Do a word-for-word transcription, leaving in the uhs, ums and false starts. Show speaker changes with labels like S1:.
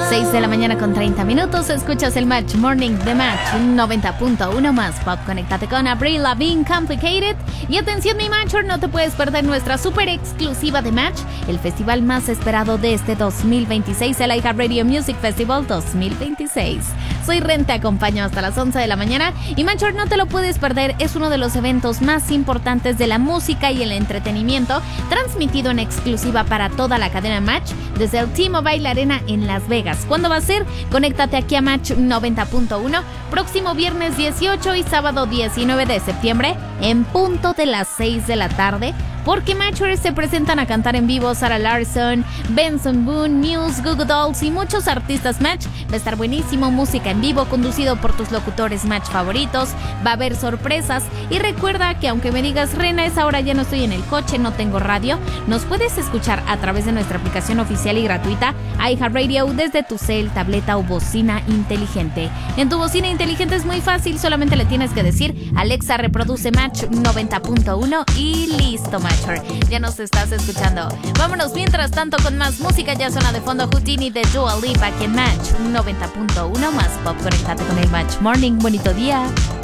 S1: seis de la mañana con treinta minutos. Escuchas el Match Morning de Match noventa punto uno más Pop. Conéctate con Avril Lavigne, Complicated. Y atención, mi Matcher, no te puedes perder nuestra super exclusiva de Match, el festival más esperado de este dos mil veintiséis, el iHeartRadio Music Festival dos mil veintiséis. Soy Ren, te acompaño hasta las once de la mañana. Y Matcher, no te lo puedes perder, es uno de los eventos más importantes de la música y el entretenimiento, transmitido en exclusiva para toda la cadena Match desde el T-Mobile Arena en Las Vegas. ¿Cuándo va a ser? Conéctate aquí a Match noventa punto uno, próximo viernes dieciocho y sábado diecinueve de septiembre, en punto de las seis de la tarde, porque Matchers se presentan a cantar en vivo Sarah Larson, Benson Boone, Muse, Goo Goo Dolls y muchos artistas Match. Va a estar buenísimo, música en vivo conducido por tus locutores Match favoritos, va a haber sorpresas y recuerda que aunque me digas, Rena, a esa hora ya no estoy en el coche, no tengo radio, nos puedes escuchar a través de nuestra aplicación oficial y gratuita iHeartRadio desde tu cel, tableta o bocina inteligente. En tu bocina inteligente es muy fácil, solamente le tienes que decir Alexa, reproduce Match noventa punto uno y listo, Match. Ya nos estás escuchando. Vámonos mientras tanto con más música. Ya suena de fondo Houdini de Dua Lipa aquí en Match noventa punto uno más Pop. Conéctate con el Match Morning. Bonito día.